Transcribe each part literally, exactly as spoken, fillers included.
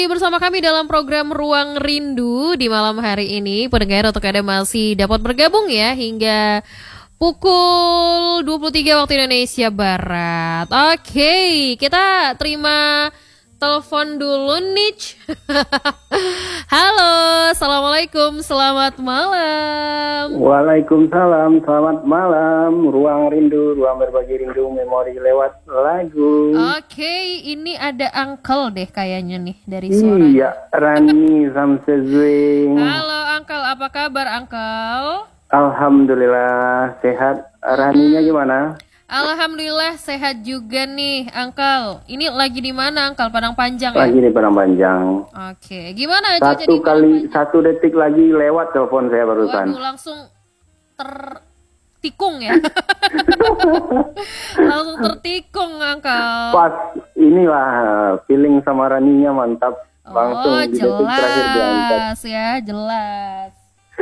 Bersama kami dalam program Ruang Rindu di malam hari ini. Pendengar untuk Anda masih dapat bergabung ya hingga pukul dua puluh tiga waktu Indonesia Barat. Oke, kita terima telepon dulu nih. Halo, assalamualaikum, selamat malam. Waalaikumsalam, selamat malam. Ruang Rindu, ruang berbagi rindu, memori lewat lagu. Oke, ini ada Uncle deh kayaknya nih dari suara. Iya, Rani Samsezwing. Halo Uncle, apa kabar Uncle? Alhamdulillah sehat. Raninya gimana? Alhamdulillah sehat juga nih, Uncle. Ini lagi di mana, Uncle? Padang Panjang ya? Lagi di Padang Panjang. Oke, gimana cuaca Satu di kali, Padang Panjang? satu detik lagi lewat telepon saya barusan. Waduh, langsung tertikung ya? Langsung tertikung, Uncle. Pas inilah feeling sama Raninya mantap. Langsung Oh, di detik terakhir diangkat. jelas ya, jelas.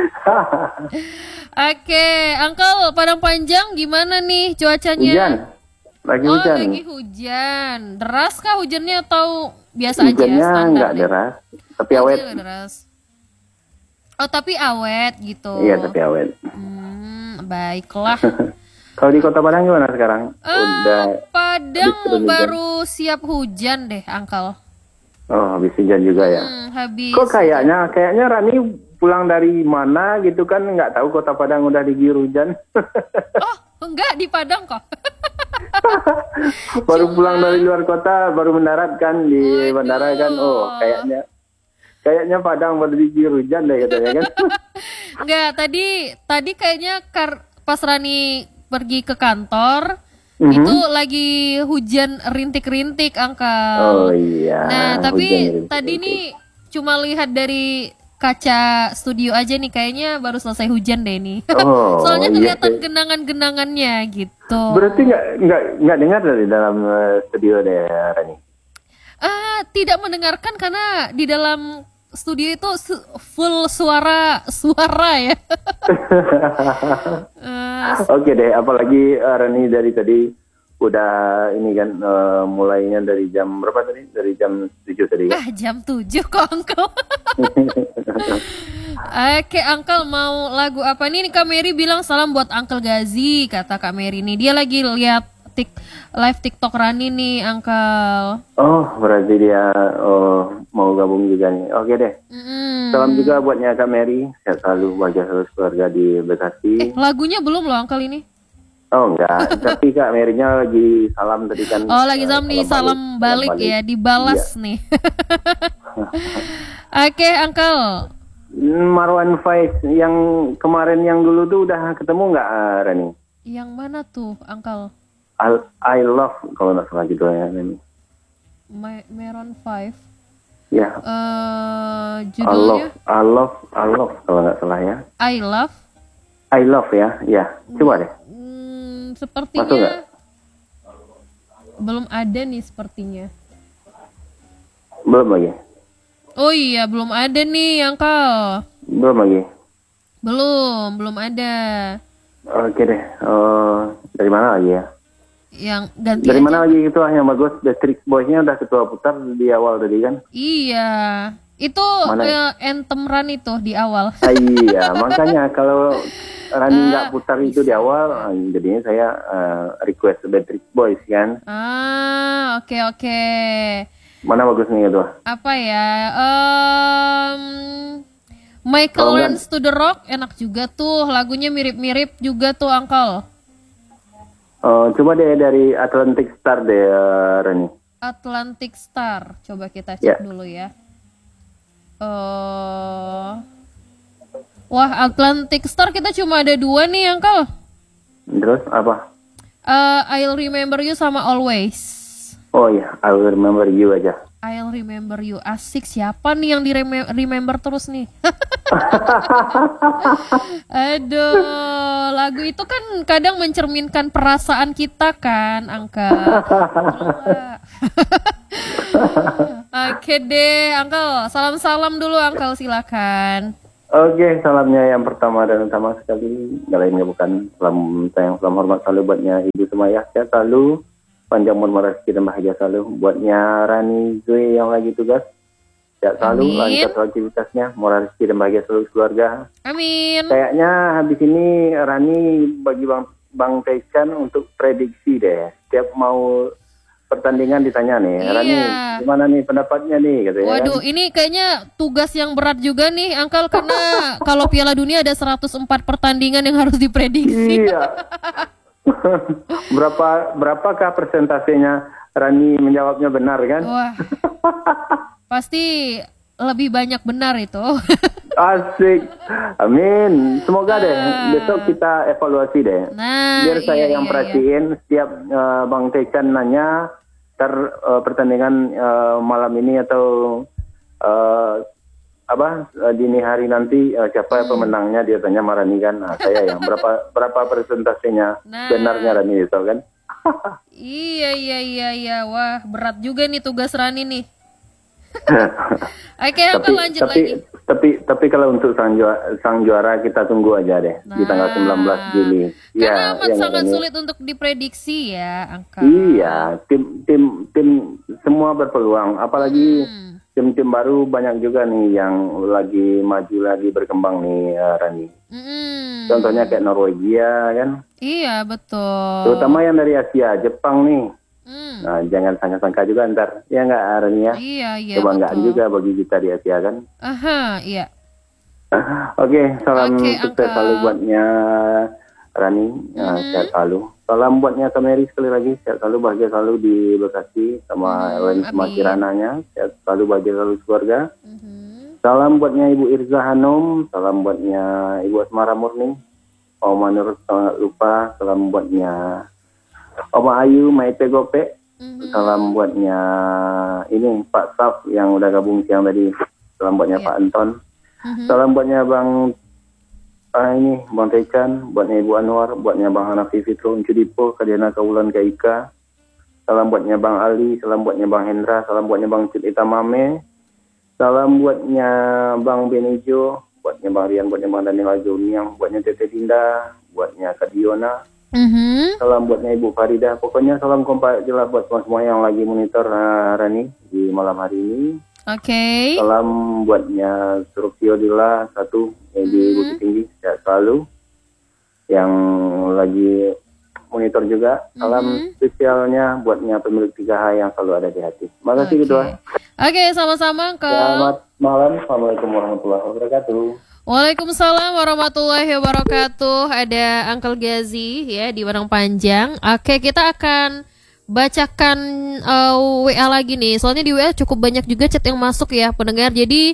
Oke, Uncle, Padang Panjang gimana nih cuacanya? Hujan, lagi Oh, hujan. lagi hujan. Deras kah hujannya atau biasa aja? Hujannya Standar nggak nih? deras, tapi Oh, awet. nggak deras. Oh, tapi awet gitu. Iya, tapi awet. Hmm, baiklah. Kalau di Kota Padang gimana sekarang? Ah, Udah Padang habis turun hujan. baru siap hujan deh, Uncle. Oh, habis hujan juga ya. Hmm, habis. Kok kayaknya, kayaknya Rani pulang dari mana gitu kan, nggak tahu Kota Padang udah diguyur hujan. Oh, enggak di Padang kok. Baru Cuma- pulang dari luar kota, baru mendarat kan di Waduh. bandara kan. Oh, kayaknya kayaknya Padang baru diguyur hujan deh katanya kan. Enggak, tadi tadi kayaknya kar, pas Rani pergi ke kantor, Mhm. itu lagi hujan rintik-rintik, Uncle. Oh iya. Nah, tapi hujan tadi gitu. nih cuma lihat dari kaca studio aja nih, kayaknya baru selesai hujan deh nih. Oh, Soalnya iya, kelihatan iya. genangan-genangannya gitu. Berarti nggak nggak nggak dengar dari dalam eh, studio deh Rani. Ah, tidak mendengarkan karena di dalam studio itu su- full suara suara ya. Eh, Oke deh, apalagi eh, Rani dari tadi udah ini kan eh, mulainya dari jam berapa tadi? Dari jam tujuh tadi kan? ah, jam tujuh kok, Uncle. Oke, Uncle mau lagu apa nih? Nih, Kak Mary bilang salam buat Uncle Gazi, kata Kak Mary nih. Dia lagi lihat tik live TikTok Rani nih, Uncle. Oh, berarti dia oh, mau gabung juga nih. Oke deh. Mm-mm. Salam juga buatnya Kak Mary. Sehat selalu, bahagia selalu keluarga di Bekasi. Eh, lagunya belum loh, Uncle ini. Oh enggak, tapi Kak Mary-nya lagi salam tadi kan. Oh, lagi eh, salam nih, salam balik, salam ya, dibalas Iya. nih. Oke, Uncle. Marwan Faiz yang kemarin yang dulu tuh udah ketemu nggak eh, Rani? Yang mana tuh, Uncle? I, I love kalau nggak salah gitu ya Rani. Ma- Maroon five. Ya, Eh, I judulnya love, I love, I love kalau nggak salah ya. I Love. I love ya, ya. Coba deh. Hmm, Masuk sepertinya nggak? belum ada nih sepertinya. Belum lagi, Oh iya, belum ada nih, Uncle. belum lagi. Belum, belum ada. Oke deh. Eh, dari mana lagi ya? Yang ganti Dari aja. mana lagi itu ah, yang bagus? The Trick Boys-nya udah ketua putar di awal tadi kan? Iya. Itu Mana ya? eh, anthem Run itu di awal. Ah, iya, makanya kalau Rani nggak Ah, putar itu di awal, ah, jadinya saya eh, request The Trick Boys kan. Ah, oke oke. Mana bagusnya itu? Apa ya? Em, Michael Kalau nggak- Runs to the Rock enak juga tuh. Lagunya mirip-mirip juga tuh, Uncle. Eh, coba deh dari Atlantic Star deh, eh, Rani. Atlantic Star. Coba kita cek Ya. dulu ya. Eh, Wah, Atlantic Star kita cuma ada dua nih, Uncle. Terus apa? Eh, I'll Remember You sama Always. Oh iya, I will remember you aja. I'll Remember You. Asik, siapa nih yang di remember terus nih? Aduh, lagu itu kan kadang mencerminkan perasaan kita kan, Angka. Oke deh, Uncle. Salam-salam dulu, Uncle, silakan. Oke, salamnya yang pertama dan utama sekali, nggak lainnya bukan salam sayang, salam hormat selalu buatnya Ibu Sumayah, sehat selalu, panjang umur, rezeki dan bahagia selalu. Buatnya Rani Zui yang lagi tugas, sehat selalu, Amin. lancar selalu aktivitasnya, moral rezeki dan bahagia selalu keluarga. Amin. Kayaknya habis ini Rani bagi Bang Bang Taichan untuk prediksi deh. Setiap mau pertandingan ditanya nih, Iya. Rani gimana nih pendapatnya nih katanya. Waduh, kan? ini kayaknya tugas yang berat juga nih, Angkal, karena kalau Piala Dunia ada seratus empat pertandingan yang harus diprediksi. Iya. Berapa berapakah persentasenya Rani menjawabnya benar kan? Wah, pasti lebih banyak benar itu. Asik. Amin. Semoga deh Ah. besok kita evaluasi deh. Nah, Biar saya iya, yang iya, perhatiin setiap uh, Bang Taichan nanya ter uh, pertandingan uh, malam ini atau uh, apa uh, dini hari nanti uh, siapa Hmm. pemenangnya dia tanya sama Rani kan. Nah, saya yang berapa berapa persentasenya Nah. benarnya Rani itu kan. Iya, iya, iya, iya. Wah, berat juga nih tugas Rani nih. Oke, tapi Angkal, lanjut tapi lagi. tapi tapi kalau untuk sang juara, sang juara kita tunggu aja deh di tanggal sembilan belas Juli. Karena amat ya, sangat Rani. sulit untuk diprediksi ya, Angkal. Iya, tim tim tim semua berpeluang. Apalagi Hmm. tim-tim baru banyak juga nih yang lagi maju lagi berkembang nih, uh, Rani. Mm-mm. Contohnya kayak Norwegia kan, Iya, betul. terutama yang dari Asia, Jepang nih. Hmm. Nah, jangan sangka-sangka juga ntar, ya nggak Rani ya? Iya, iya, Kebanggaan betul. juga bagi kita di Asia kan. Aha, iya. Oke, salam Oke, sukses Angka. selalu buatnya Rani, ya, Mhm. sehat selalu. Salam buatnya Kameri sekali lagi, sehat selalu, bahagia selalu di Bekasi sama Mhm, Ellen sama amin. Kirananya, sehat selalu, bahagia selalu keluarga. Mhm. Salam buatnya Ibu Irza Hanum, salam buatnya Ibu Asmara Murni, Om Manur sangat lupa, salam buatnya Oma Ayu Maite Gope, Mhm. salam buatnya ini Pak Saf yang udah gabung siang tadi, salam buatnya Iya. Pak Anton. Mhm. Salam buatnya Bang ah, ini Bang Taichan, buatnya Ibu Anwar, buatnya Bang Hanafi Fitro Uncudipo, Kadiana Kaulan Kaika. Salam buatnya Bang Ali, salam buatnya Bang Hendra, salam buatnya Bang Cut Itamame. Salam buatnya Bang Benijo, buatnya Bang Rian, buatnya Bang Daniel Juniang, buatnya Tete Dinda, buatnya Kadiona. Mhm. Salam buatnya Ibu Farida. Pokoknya salam kompak jelas buat semua yang lagi monitor uh, Rani di malam hari ini. Oke. Salam buatnya Surupio Dila satu yang di Mhm. Bukit Tinggi, sehat selalu. Yang lagi monitor juga. Salam Mhm. spesialnya buatnya pemilik tiga H yang selalu ada di hati. Terima kasih Oke. gitu ah. Oke, sama-sama, Angkal. Selamat malam. Assalamualaikum warahmatullahi wabarakatuh. Waalaikumsalam warahmatullahi wabarakatuh. Ada Uncle Gazi ya di Padang Panjang. Oke, kita akan bacakan uh, W A lagi nih. Soalnya di W A cukup banyak juga chat yang masuk ya pendengar. Jadi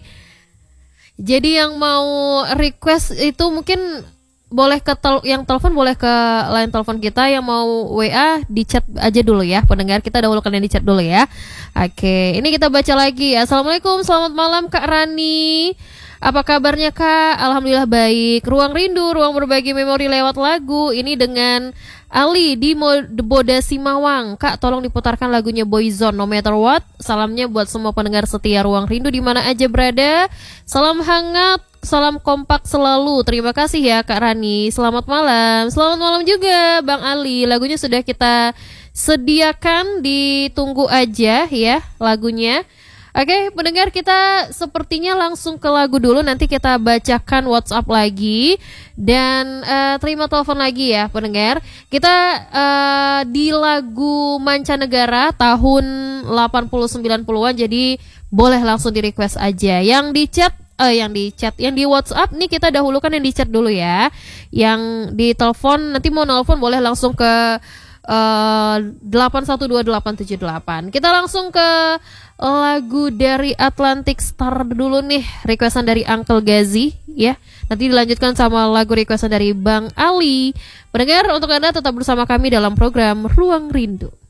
jadi yang mau request itu mungkin boleh ke tel- yang telepon boleh ke line telepon kita, yang mau W A di chat aja dulu ya pendengar. Kita dahulukan yang di chat dulu ya. Oke, ini kita baca lagi. Assalamualaikum, selamat malam Kak Rani. Apa kabarnya Kak? Alhamdulillah baik. Ruang Rindu, ruang berbagi memori lewat lagu. Ini dengan Ali di Mo- Boda Simawang. Kak, tolong diputarkan lagunya Boyzone, No Matter What. Salamnya buat semua pendengar setia Ruang Rindu di mana aja berada. Salam hangat, salam kompak selalu. Terima kasih ya Kak Rani. Selamat malam. Selamat malam juga Bang Ali. Lagunya sudah kita sediakan, ditunggu aja ya lagunya. Oke, pendengar, kita sepertinya langsung ke lagu dulu. Nanti kita bacakan WhatsApp lagi dan eh, terima telepon lagi ya, pendengar. Kita eh, di lagu mancanegara tahun delapan puluh sembilan puluhan. Jadi boleh langsung di request aja. Yang di chat, eh yang di chat, yang di WhatsApp nih kita dahulukan yang di chat dulu ya. Yang di telepon nanti mau nelfon boleh langsung ke uh, delapan satu dua delapan tujuh delapan. Kita langsung ke lagu dari Atlantic Star dulu nih, requestan dari Uncle Gazi ya. Nanti dilanjutkan sama lagu requestan dari Bang Ali. Pendengar, untuk Anda tetap bersama kami dalam program Ruang Rindu.